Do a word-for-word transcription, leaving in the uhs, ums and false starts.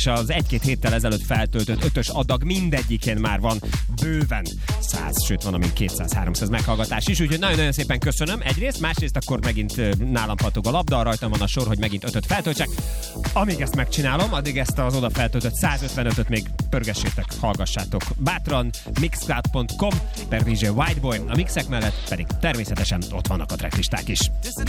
és az egy-két héttel ezelőtt feltöltött ötös adag mindegyikén már van bőven száz, sőt van amin kétszáz-háromszáz meghallgatás is, úgyhogy nagyon-nagyon szépen köszönöm egyrészt, másrészt akkor megint nálam patog a labda, rajtam van a sor, hogy megint ötöt feltöltsek. Amíg ezt megcsinálom, addig ezt az oda feltöltött százötvenötöt még pörgessétek, hallgassátok bátran, mixcloud pont com per vé jé Whiteboy, a mixek mellett pedig természetesen ott vannak a tracklisták is.